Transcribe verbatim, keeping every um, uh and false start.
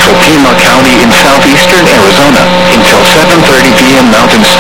Pima County in southeastern Arizona until seven thirty p m Mountain Standard